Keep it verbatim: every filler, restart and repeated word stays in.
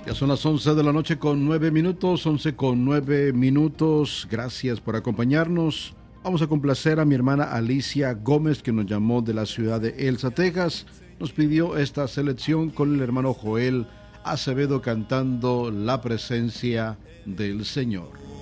Ya son las once de la noche con nueve minutos, once con nueve minutos. Gracias por acompañarnos. Vamos a complacer a mi hermana Alicia Gómez, que nos llamó de la ciudad de Elsa, Texas. Nos pidió esta selección con el hermano Joel Acevedo cantando La presencia del Señor.